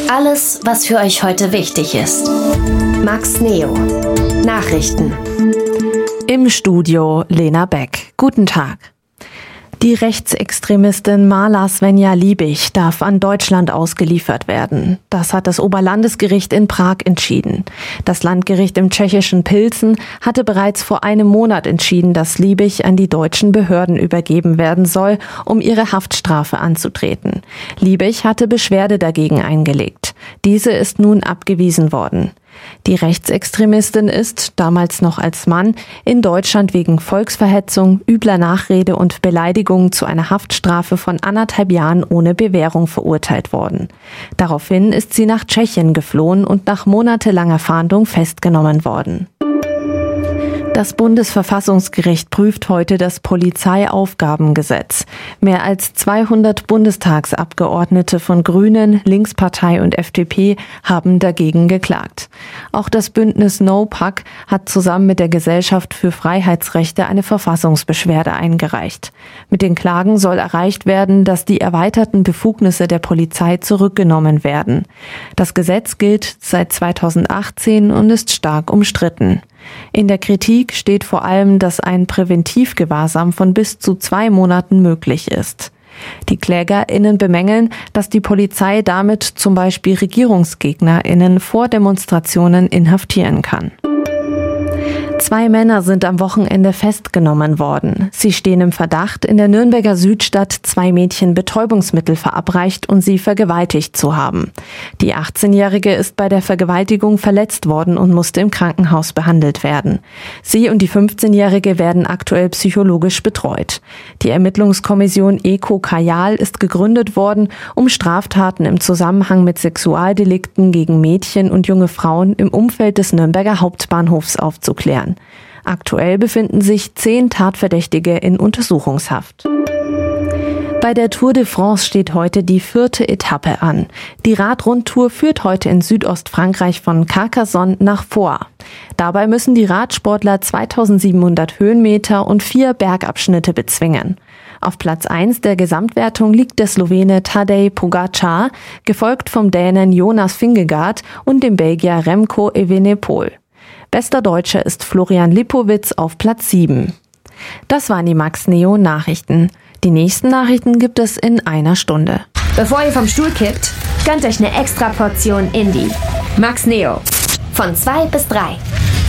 Alles, was für euch heute wichtig ist. Max Neo. Nachrichten. Im Studio Lena Beck. Guten Tag. Die Rechtsextremistin Marla Svenja Liebig darf an Deutschland ausgeliefert werden. Das hat das Oberlandesgericht in Prag entschieden. Das Landgericht im tschechischen Pilsen hatte bereits vor einem Monat entschieden, dass Liebig an die deutschen Behörden übergeben werden soll, um ihre Haftstrafe anzutreten. Liebig hatte Beschwerde dagegen eingelegt. Diese ist nun abgewiesen worden. Die Rechtsextremistin ist, damals noch als Mann, in Deutschland wegen Volksverhetzung, übler Nachrede und Beleidigung zu einer Haftstrafe von 1,5 Jahren ohne Bewährung verurteilt worden. Daraufhin ist sie nach Tschechien geflohen und nach monatelanger Fahndung festgenommen worden. Das Bundesverfassungsgericht prüft heute das Polizeiaufgabengesetz. Mehr als 200 Bundestagsabgeordnete von Grünen, Linkspartei und FDP haben dagegen geklagt. Auch das Bündnis NoPac hat zusammen mit der Gesellschaft für Freiheitsrechte eine Verfassungsbeschwerde eingereicht. Mit den Klagen soll erreicht werden, dass die erweiterten Befugnisse der Polizei zurückgenommen werden. Das Gesetz gilt seit 2018 und ist stark umstritten. In der Kritik steht vor allem, dass ein Präventivgewahrsam von bis zu 2 Monaten möglich ist. Die KlägerInnen bemängeln, dass die Polizei damit zum Beispiel RegierungsgegnerInnen vor Demonstrationen inhaftieren kann. 2 Männer sind am Wochenende festgenommen worden. Sie stehen im Verdacht, in der Nürnberger Südstadt 2 Mädchen Betäubungsmittel verabreicht und sie vergewaltigt zu haben. Die 18-Jährige ist bei der Vergewaltigung verletzt worden und musste im Krankenhaus behandelt werden. Sie und die 15-Jährige werden aktuell psychologisch betreut. Die Ermittlungskommission ECO Kajal ist gegründet worden, um Straftaten im Zusammenhang mit Sexualdelikten gegen Mädchen und junge Frauen im Umfeld des Nürnberger Hauptbahnhofs aufzuklären. Aktuell befinden sich 10 Tatverdächtige in Untersuchungshaft. Bei der Tour de France steht heute die 4. Etappe an. Die Radrundtour führt heute in Südostfrankreich von Carcassonne nach Foix. Dabei müssen die Radsportler 2700 Höhenmeter und 4 Bergabschnitte bezwingen. Auf Platz 1 der Gesamtwertung liegt der Slowene Tadej Pogačar, gefolgt vom Dänen Jonas Vingegaard und dem Belgier Remco Evenepoel. Bester Deutscher ist Florian Lipowitz auf Platz 7. Das waren die Max Neo Nachrichten. Die nächsten Nachrichten gibt es in einer Stunde. Bevor ihr vom Stuhl kippt, gönnt euch eine extra Portion Indie. Max Neo. Von 2 bis 3.